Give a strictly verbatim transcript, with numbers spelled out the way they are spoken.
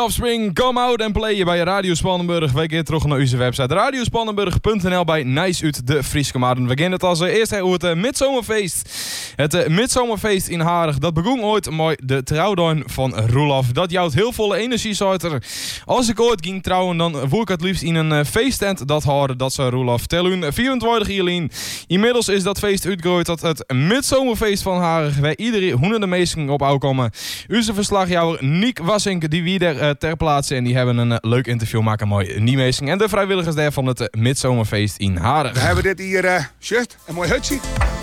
Offspring, come out and play bij Radio Spannenburg. Wij gaan terug naar onze website radiospannenburg punt n l bij Nice uit de Frieske Maarden. We beginnen het als uh, eerst over het uh, Midzomerfeest. Het uh, Midzomerfeest in Harig, dat begon ooit met de trouwdag van Roelof. Dat jouwt heel volle energie, zoiter. Als ik ooit ging trouwen, dan wil ik het liefst in een uh, feesttent dat houden. Dat zou Roelof tellen. vierentwintig jaar. Inmiddels is dat feest uitgegroeid tot het Midzomerfeest van Harig, waar iedere honderden mensen op aankomen. Onze verslagjouwer Niek Wassink, die wie er uh, ter plaatse en die hebben een uh, leuk interview maken met Niemeesing en de vrijwilligers daar van het uh, Midzomerfeest in Harig. We hebben dit hier uh, shirt, een mooi hutje.